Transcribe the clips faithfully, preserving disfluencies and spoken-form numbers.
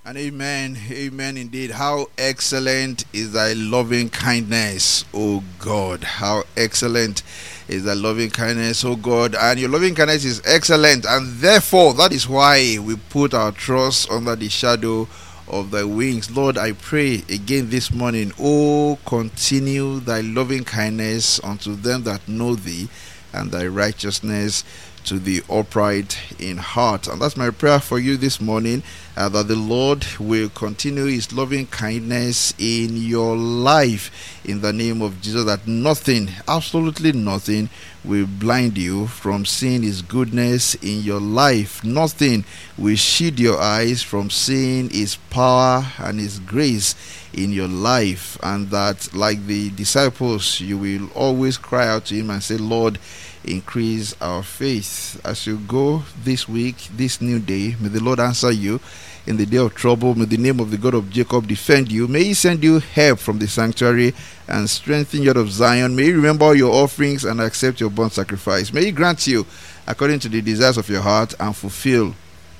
And amen, amen indeed. How excellent is thy loving kindness, O God. How excellent is thy loving kindness, O God. And your loving kindness is excellent, and therefore that is why we put our trust under the shadow of thy wings. Lord, I pray again this morning, oh, continue thy loving kindness unto them that know thee, and thy righteousness to the upright in heart. And that's my prayer for you this morning, uh, that the Lord will continue his loving kindness in your life in the name of Jesus, that nothing, absolutely nothing, will blind you from seeing his goodness in your life. Nothing will shield your eyes from seeing his power and his grace in your life. And that, like the disciples, you will always cry out to him and say, Lord, increase our faith. As you go this week, this new day, may the Lord answer you in the day of trouble. May the name of the God of Jacob defend you. May he send you help from the sanctuary and strengthen you out of Zion. May he remember your offerings and accept your burnt sacrifice. May he grant you according to the desires of your heart and fulfill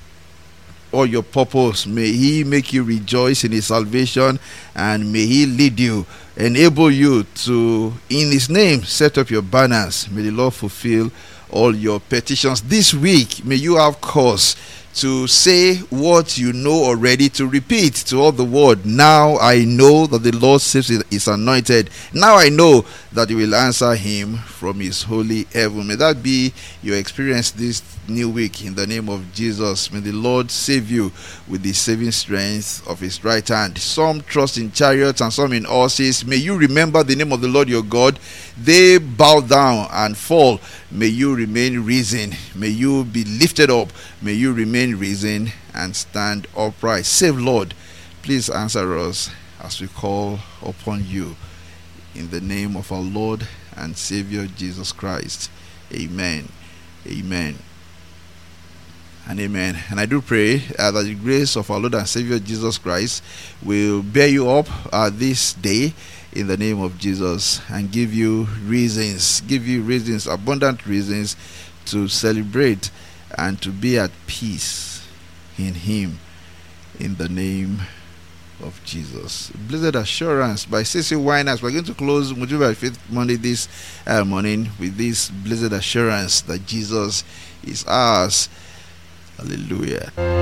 all your purpose. May he make you rejoice in his salvation, and may he lead you, enable you to, in his name, set up your banners. May the Lord fulfill all your petitions this week. May you have cause to say what you know already, to repeat to all the world, now I know that the Lord saves his anointed. Now I know that he will answer him from his holy heaven. May that be your experience this new week in the name of Jesus. May the Lord save you with the saving strength of his right hand. Some trust in chariots and some in horses. May you remember the name of the Lord your God. They bow down and fall. May you remain risen. May you be lifted up. May you remain risen and stand upright. Save, Lord. Please answer us as we call upon you in the name of our Lord and Savior Jesus Christ. Amen. Amen. And amen. And I do pray uh, that the grace of our Lord and Savior Jesus Christ will bear you up uh, this day in the name of Jesus, and give you reasons, give you reasons, abundant reasons to celebrate and to be at peace in him in the name of Jesus. Blessed Assurance by C C Winers. We're going to close Motivate by Faith Monday this uh, morning with this blessed assurance that Jesus is ours. Hallelujah.